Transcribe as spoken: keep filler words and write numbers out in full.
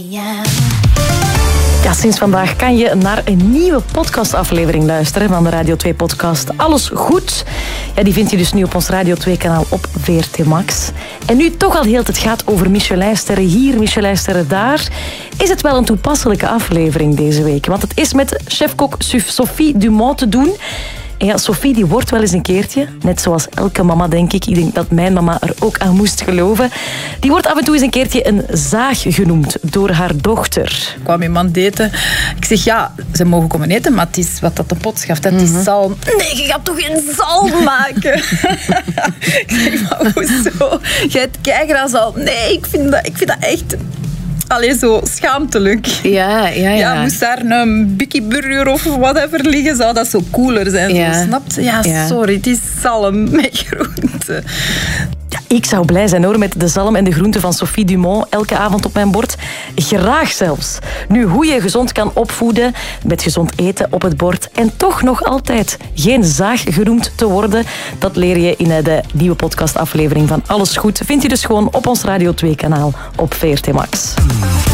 Ja, sinds vandaag kan je naar een nieuwe podcastaflevering luisteren van de Radio twee podcast Alles Goed. Ja, die vind je dus nu op ons Radio twee kanaal op V R T Max. En nu toch al heel het gaat over Michelinsterren hier, Michelinsterren daar, is het wel een toepasselijke aflevering deze week. Want het is met chefkok Sophie Dumont te doen. En ja, Sophie die wordt wel eens een keertje, net zoals elke mama denk ik, ik denk dat mijn mama er ook aan moest geloven, die wordt af en toe eens een keertje een zaag genoemd door haar dochter. Ik kwam iemand eten. Ik zeg, ja, ze mogen komen eten, maar het is wat dat de pot schaft. Het is mm-hmm. zalm. Nee, je gaat toch geen zalm maken? Ik zeg, maar hoezo? Jij hebt keigraasalm. Nee, ik vind dat, ik vind dat echt... Allee, zo schaamtelijk. Ja, ja, ja. Ja, moest daar een Bikkie Burger of whatever liggen, zou dat zo cooler zijn. Ja. Zo, snapt je? Ja, ja, sorry, het is zalm met groenten. Ja, ik zou blij zijn hoor, met de zalm en de groenten van Sophie Dumont elke avond op mijn bord. Graag zelfs. Nu, hoe je gezond kan opvoeden met gezond eten op het bord en toch nog altijd geen zaag genoemd te worden, dat leer je in de nieuwe podcastaflevering van Alles Goed. Vind je dus gewoon op ons Radio twee kanaal op V R T Max.